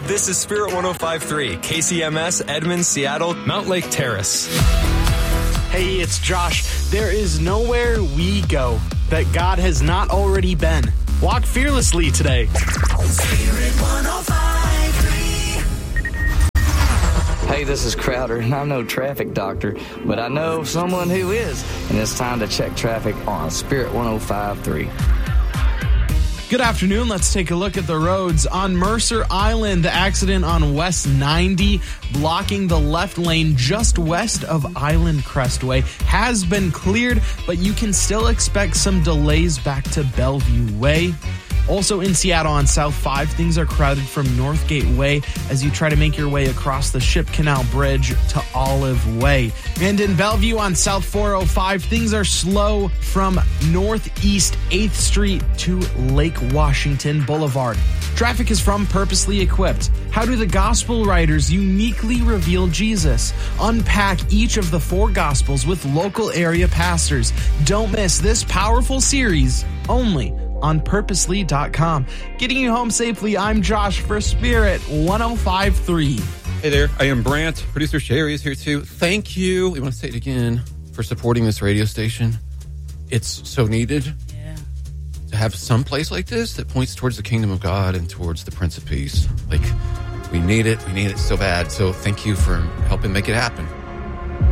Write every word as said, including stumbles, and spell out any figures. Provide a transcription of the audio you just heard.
This is Spirit one oh five point three, K C M S, Edmonds, Seattle, Mount Lake Terrace. Hey, it's Josh. There is nowhere we go that God has not already been. Walk fearlessly today. Spirit one oh five point three. Hey, this is Crowder, and I'm no traffic doctor, but I know someone who is, and it's time to check traffic on Spirit one oh five point three. Good afternoon. Let's take a look at the roads. On Mercer Island, the accident on West ninety, blocking the left lane just west of Island Crestway, has been cleared, but you can still expect some delays back to Bellevue Way. Also in Seattle on South five, things are crowded from Northgate Way as you try to make your way across the Ship Canal Bridge to Olive Way. And in Bellevue on South four oh five, things are slow from Northeast eighth Street to Lake Washington Boulevard. Traffic is from Purposely Equipped. How do the gospel writers uniquely reveal Jesus? Unpack each of the four gospels with local area pastors. Don't miss this powerful series only on purposely dot com. Getting you home safely, I'm Josh for Spirit one oh five point three. Hey there, I am Brant. Producer Sherry is here too. Thank you, we want to say it again, for supporting this radio station. It's so needed yeah. to have some place like this that points towards the kingdom of God and towards the Prince of Peace. Like, we need it, we need it so bad. So thank you for helping make it happen.